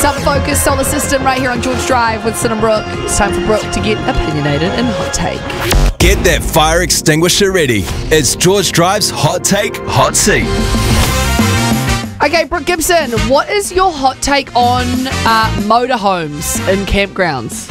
Sub Focus Solar System right here on George Drive with Sid and Brooke. It's time for Brooke to get opinionated and hot take. Get that fire extinguisher ready. It's George Drive's Hot Take Hot Seat. Okay, Brooke Gibson, what is your hot take on motorhomes in campgrounds?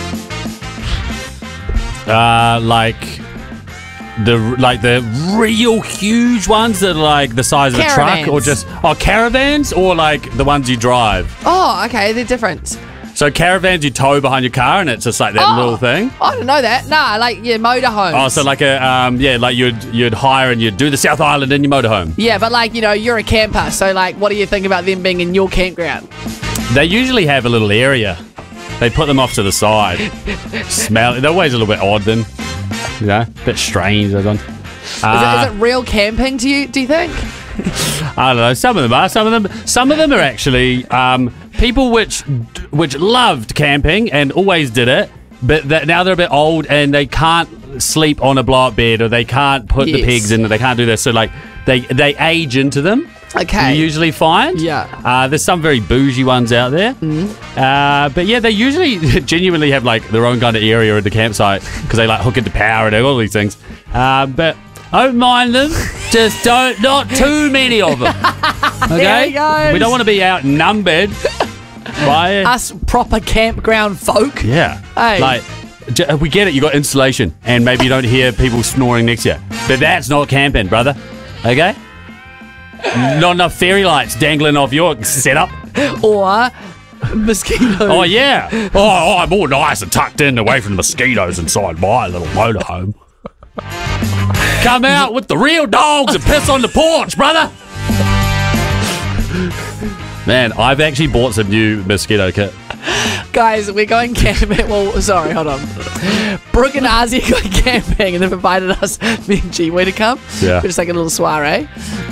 The real huge ones that are like the size of a truck, or just caravans, or like the ones you drive. Oh, okay, they're different. So caravans you tow behind your car, and it's just like that little thing. I don't know that. Nah, like motorhomes. Oh, so like like you'd hire and you'd do the South Island in your motorhome. Yeah, but like you're a camper, so like, what do you think about them being in your campground? They usually have a little area. They put them off to the side. Smell. They're always a little bit odd then. A bit strange. Is it real camping to you? Do you think? I don't know. Some of them are. Some of them are actually people which loved camping and always did it, but now they're a bit old and they can't sleep on a blow-up bed, or they can't put the pigs in. They can't do this. So like they age into them. Okay. You usually find. Yeah. There's some very bougie ones out there. But yeah, they usually genuinely have like their own kind of area at the campsite because they like hook into power and all these things. But I don't mind them. Just not too many of them. Okay? We don't want to be outnumbered by us proper campground folk. Yeah. Hey. Like, we get it. You got insulation and maybe you don't hear people snoring next to you. But that's not camping, brother. Okay? Not enough fairy lights dangling off your setup. Or mosquitoes. Oh, yeah. Oh, I'm all nice and tucked in away from the mosquitoes inside my little motorhome. Come out with the real dogs and piss on the porch, brother. Man, I've actually bought some new mosquito kit. Guys, we're going camping. Well, sorry, hold on. Brooke and Ozzy are going camping and they've invited us, me and G-Way, to come. Yeah. We're just like a little soiree.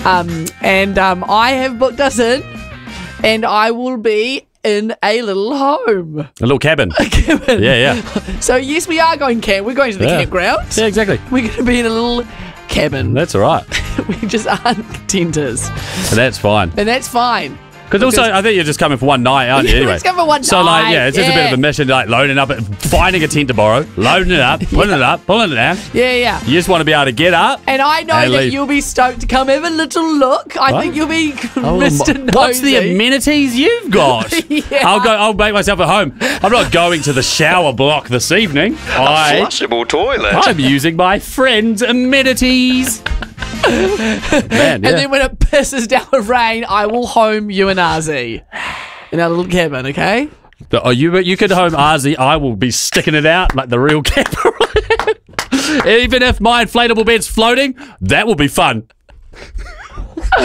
I have booked us in, and I will be in a little home. A little cabin. A cabin. Yeah. So, yes, we are going camping. We're going to the campground. Yeah, exactly. We're going to be in a little cabin. That's all right. We just aren't tenters. And that's fine. And that's fine. Because also, I think you're just coming for one night, aren't you? Anyway, just coming for one so night. like, it's just a bit of a mission, like loading up, finding a tent to borrow, loading it up, putting it up, pulling it down. Yeah. You just want to be able to get up. And I know that leave. You'll be stoked to come have a little look. I think you'll be Mr. Nosy. What's the amenities you've got? Yeah. I'll make myself at home. I'm not going to the shower block this evening. Flushable toilet. I'm using my friend's amenities. Man, And then when it pisses down with rain, I will home you and Ozzy in our little cabin, okay? You could home Ozzy. I will be sticking it out like the real camper. Even if my inflatable bed's floating, that will be fun.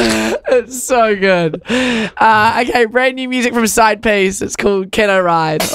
It's so good. Okay, brand new music from Side Piece. It's called Can I Ride?